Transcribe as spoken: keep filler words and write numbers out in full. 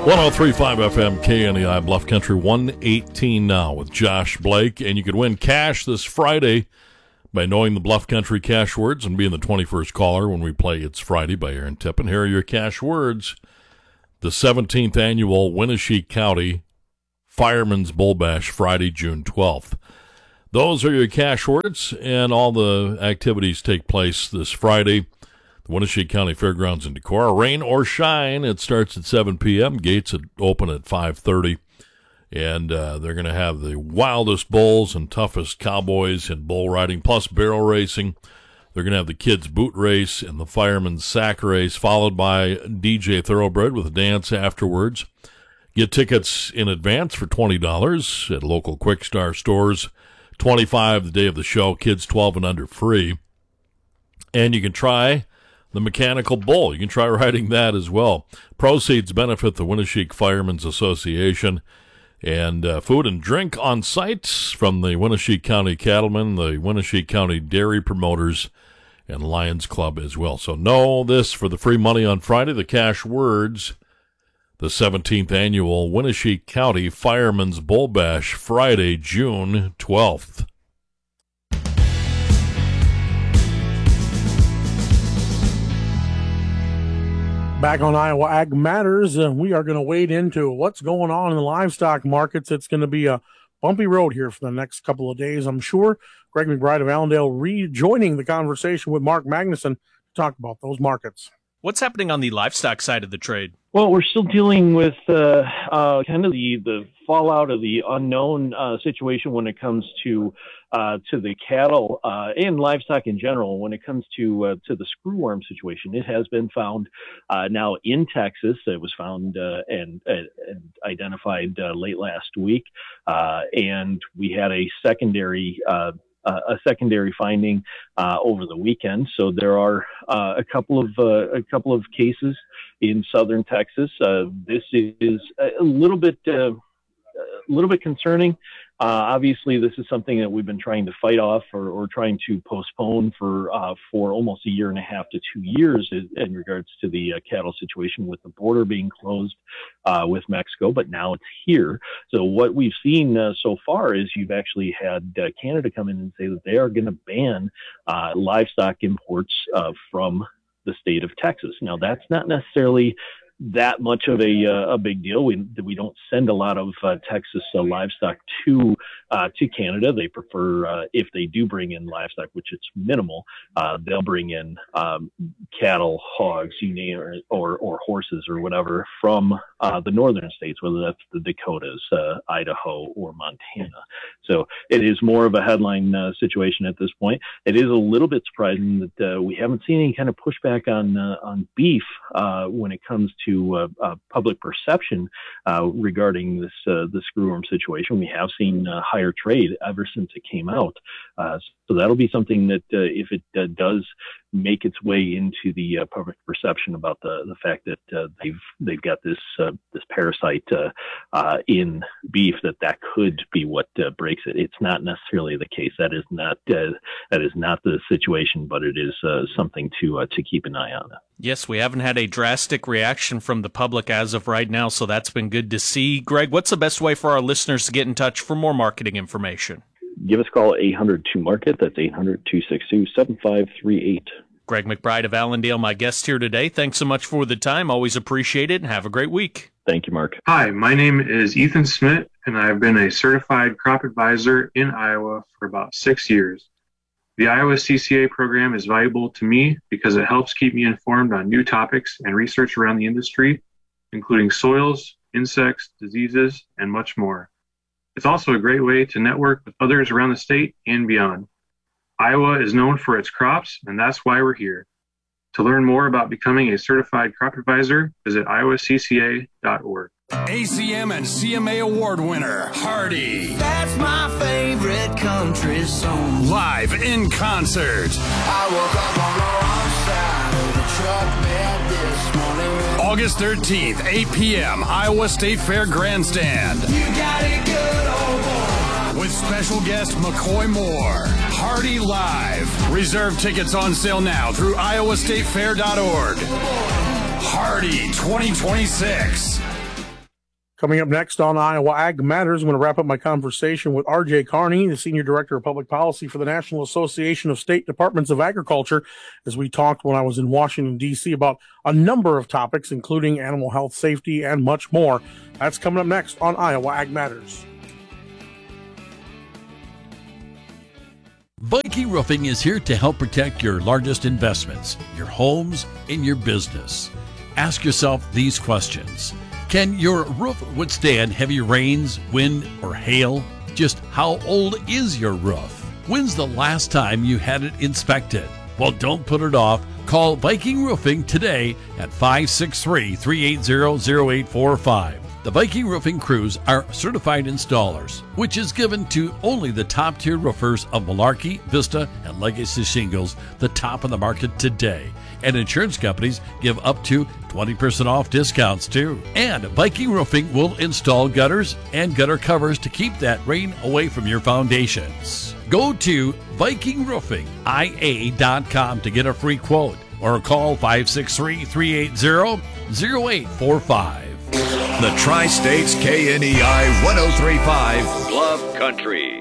one oh three point five F M K N E I Bluff Country, one eighteen now with Josh Blake. And you could win cash this Friday by knowing the Bluff Country cash words and being the twenty-first caller when we play It's Friday by Aaron Tippin. Here are your cash words. The seventeenth annual Winneshiek County Fireman's Bull Bash, Friday, June twelfth. Those are your cash words, and all the activities take place this Friday. The Winneshiek County Fairgrounds in Decorah. Rain or shine, it starts at seven p.m. Gates open at five thirty. And uh, they're going to have the wildest bulls and toughest cowboys in bull riding, plus barrel racing. They're going to have the kids' boot race and the fireman's sack race, followed by D J Thoroughbred with a dance afterwards. Get tickets in advance for twenty dollars at local Quick Star stores. twenty-five dollars the day of the show, kids twelve and under free. And you can try the mechanical bull. You can try riding that as well. Proceeds benefit the Winneshiek Firemen's Association. And uh, food and drink on site from the Winneshiek County Cattlemen, the Winneshiek County Dairy Promoters, and Lions Club as well. So know this for the free money on Friday, the cash words, the seventeenth annual Winneshiek County Firemen's Bull Bash, Friday, June twelfth. Back on Iowa Ag Matters, uh, we are going to wade into what's going on in the livestock markets. It's going to be a bumpy road here for the next couple of days, I'm sure. Greg McBride of Allendale rejoining the conversation with Mark Magnuson to talk about those markets. What's happening on the livestock side of the trade? Well, we're still dealing with uh, uh, kind of the, the fallout of the unknown uh, situation when it comes to uh, to the cattle uh, and livestock in general. When it comes to uh, to the screwworm situation, it has been found uh, now in Texas. It was found uh, and, and identified uh, late last week, uh, and we had a secondary. Uh, Uh, a secondary finding uh, over the weekend. So there are uh, a couple of uh, a couple of cases in southern Texas. Uh, this is a little bit uh, a little bit concerning. Uh, obviously, this is something that we've been trying to fight off or, or trying to postpone for uh, for almost a year and a half to two years in, in regards to the uh, cattle situation with the border being closed uh, with Mexico, but now it's here. So what we've seen uh, so far is you've actually had uh, Canada come in and say that they are going to ban uh, livestock imports uh, from the state of Texas. Now, that's not necessarily that much of a uh, a big deal. We we don't send a lot of uh, Texas uh, livestock to uh, to Canada. They prefer uh, if they do bring in livestock, which it's minimal, uh, they'll bring in um, cattle, hogs, you name it, or or horses or whatever from uh, the northern states, whether that's the Dakotas, uh, Idaho, or Montana. So it is more of a headline uh, situation at this point. It is a little bit surprising that uh, we haven't seen any kind of pushback on uh, on beef uh, when it comes to to uh, uh, public perception uh, regarding this uh, the screwworm situation. We have seen uh, higher trade ever since it came out. Uh, so that'll be something that uh, if it uh, does make its way into the uh, public perception about the the fact that uh, they've they've got this uh, this parasite uh, uh, in beef, that that could be what uh, breaks it. It's not necessarily the case. That is not uh, that is not the situation, but it is uh, something to uh, to keep an eye on. Yes, we haven't had a drastic reaction from the public as of right now, so that's been good to see. Greg, what's the best way for our listeners to get in touch for more marketing information? Give us a call at eight hundred two market. That's eight hundred two six two seven five three eight. Greg McBride of Allendale, my guest here today. Thanks so much for the time. Always appreciate it, and have a great week. Thank you, Mark. Hi, my name is Ethan Smith, and I've been a certified crop advisor in Iowa for about six years. The Iowa C C A program is valuable to me because it helps keep me informed on new topics and research around the industry, including soils, insects, diseases, and much more. It's also a great way to network with others around the state and beyond. Iowa is known for its crops, and that's why we're here. To learn more about becoming a certified crop advisor, visit iowa c c a dot org. A C M and C M A award winner, Hardy. That's my favorite country song. Live in concert. I woke up on the wrong side of the truck bed this morning. August thirteenth, eight p.m., Iowa State Fair Grandstand. You got it good, old boy. With special guest McCoy Moore. Hardy Live. Reserve tickets on sale now through iowa state fair dot org. Hardy twenty twenty-six. Coming up next on Iowa Ag Matters, I'm going to wrap up my conversation with R J Carney, the Senior Director of Public Policy for the National Association of State Departments of Agriculture, as we talked when I was in Washington, D C about a number of topics, including animal health, safety, and much more. That's coming up next on Iowa Ag Matters. Viking Roofing is here to help protect your largest investments, your homes, and your business. Ask yourself these questions. Can your roof withstand heavy rains, wind, or hail? Just how old is your roof? When's the last time you had it inspected? Well, don't put it off. Call Viking Roofing today at five six three, three eight zero, zero eight four five. The Viking Roofing crews are certified installers, which is given to only the top-tier roofers of Malarkey, Vista, and Legacy Shingles, the top of the market today. And insurance companies give up to twenty percent off discounts, too. And Viking Roofing will install gutters and gutter covers to keep that rain away from your foundations. Go to Viking Roofing I A dot com to get a free quote or call five six three, three eight zero, zero eight four five. The Tri-States K N E I one oh three point five Bluff Country.